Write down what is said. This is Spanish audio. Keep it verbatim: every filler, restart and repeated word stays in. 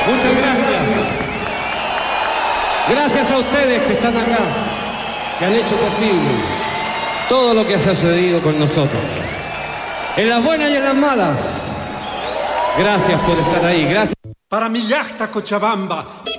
Muchas gracias. Gracias a ustedes que están acá, que han hecho posible todo lo que ha sucedido con nosotros. En las buenas y en las malas. Gracias por estar ahí. Gracias. Para mi yachta Cochabamba.